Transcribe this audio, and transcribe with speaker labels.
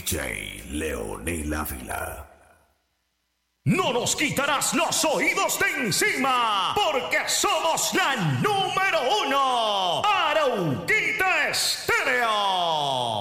Speaker 1: DJ Leonel Ávila.
Speaker 2: No nos quitarás los oídos de encima, porque somos la número 1.